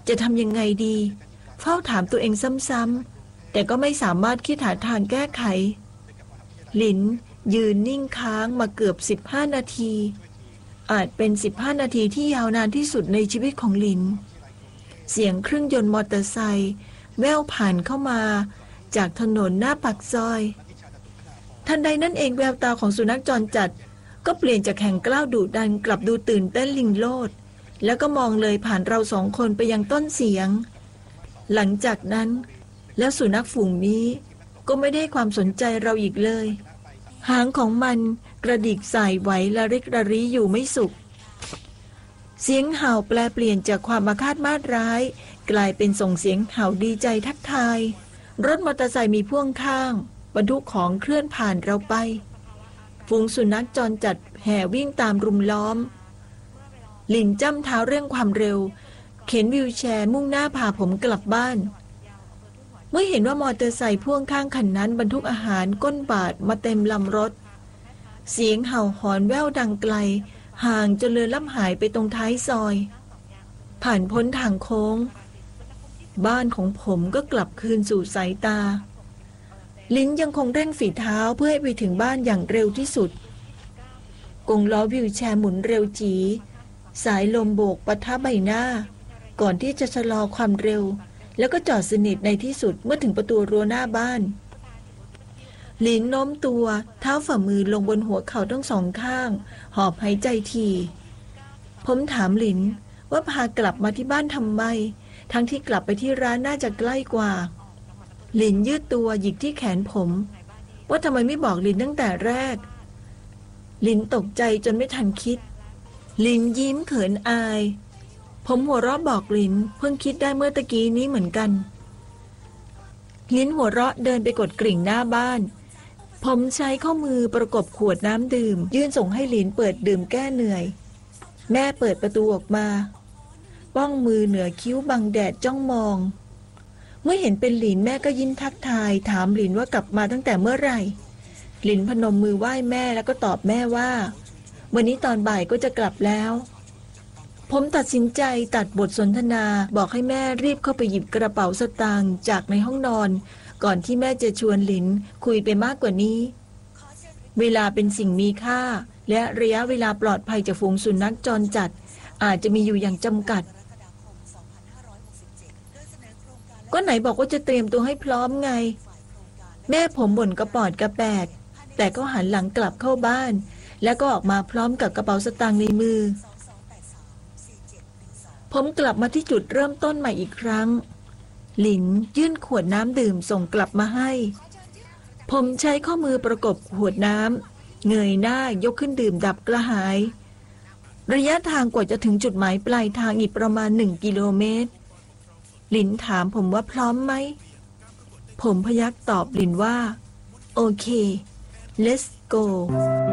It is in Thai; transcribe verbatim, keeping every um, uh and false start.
จะทำยังไงดีเฝ้าถามตัวเองซ้ำๆแต่ก็ไม่สามารถคิดหาทางแก้ไขหลินยืนนิ่งค้างมาเกือบสิบห้านาทีอาจเป็นสิบห้านาทีที่ยาวนานที่สุดในชีวิตของหลินเสียงเครื่องยนต์มอเตอร์ไซค์แว่วผ่านเข้ามาจากถนนหน้าปากซอยทันใดนั้นเองแววตาของสุนัขจรจัดก็เปลี่ยนจากแข็งกล้าวดุดันกลับดูตื่นเต้นลิงโลดแล้วก็มองเลยผ่านเราสองคนไปยังต้นเสียงหลังจากนั้นแล้วสุนัขฝูงนี้ก็ไม่ได้ความสนใจเราอีกเลยหางของมันกระดิกสายไหวละริกระรีอยู่ไม่สุขเสียงเห่าแปลเปลี่ยนจากความอาฆาตมาตร้ายกลายเป็นส่งเสียงเห่าดีใจทักทายรถมอเตอร์ไซค์มีพ่วงข้างบรรทุกของเคลื่อนผ่านเราไปฝูงสุนัขจรจัดแห่วิ่งตามรุมล้อมหลินจ้ำเท้าเร่งความเร็วเข็นวิวแชร์มุ่งหน้าพาผมกลับบ้านเมื่อเห็นว่ามอเตอร์ไซค์พ่วงข้างคันนั้นบรรทุกอาหารก้นบาทมาเต็มลำรถเสียงเห่าหอนแว่วดังไกลห่างจนเลือนล่ำหายไปตรงท้ายซอยผ่านพ้นทางโค้งบ้านของผมก็กลับคืนสู่สายตาลิ้นยังคงเร่งฝีเท้าเพื่อให้ไปถึงบ้านอย่างเร็วที่สุดกงล้อวิวแชร์หมุนเร็วจีสายลมโบกปะทะใบหน้าก่อนที่จะชะลอความเร็วแล้วก็จอดสนิทในที่สุดเมื่อถึงประตูรั้วหน้าบ้านหลินโน้มตัวเท้าฝ่ามือลงบนหัวเข่าทั้งสองข้างหอบหายใจทีผมถามหลินว่าพากลับมาที่บ้านทำไมทั้งที่กลับไปที่ร้านน่าจะใกล้กว่าหลินยืดตัวหยิกที่แขนผมว่าทำไมไม่บอกหลินตั้งแต่แรกหลินตกใจจนไม่ทันคิดหลินยิ้มเขินอายผมหัวเราะบอกหลินเพิ่งคิดได้เมื่อตะกี้นี้เหมือนกันหลินหัวเราะเดินไปกดกริ่งหน้าบ้านผมใช้ข้อมือประกบขวดน้ำดื่มยื่นส่งให้หลินเปิดดื่มแก้เหนื่อยแม่เปิดประตูออกมาป้องมือเหนือคิ้วบังแดดจ้องมองเมื่อเห็นเป็นหลินแม่ก็ยิ้มทักทายถามหลินว่ากลับมาตั้งแต่เมื่อไหร่หลินพนมมือไหว้แม่แล้วก็ตอบแม่ว่าวันนี้ตอนบ่ายก็จะกลับแล้วผมตัดสินใจตัดบทสนทนาบอกให้แม่รีบเข้าไปหยิบกระเป๋าสตางค์จากในห้องนอนก่อนที่แม่จะชวนหลินคุยไปมากกว่านี้เวลาเป็นสิ่งมีค่าและระยะเวลาปลอดภัยจากฝูงสุนัขจรจัดอาจจะมีอยู่อย่างจำกัดก็ไหนบอกว่าจะเตรียมตัวให้พร้อมไงแม่ผมบ่นกระปอดกระแปดแต่ก็หันหลังกลับเข้าบ้านแล้วก็ออกมาพร้อมกับกระเป๋าสตางค์ในมือผมกลับมาที่จุดเริ่มต้นใหม่อีกครั้งหลินยื่นขวดน้ำดื่มส่งกลับมาให้ผมใช้ข้อมือประกบขวดน้ำเงยหน้ายกขึ้นดื่มดับกระหายระยะทางกว่าจะถึงจุดหมายปลายทางอีกประมาณหนึ่งกิโลเมตรหลินถามผมว่าพร้อมไหมผมพยักตอบหลินว่าโอเค let's go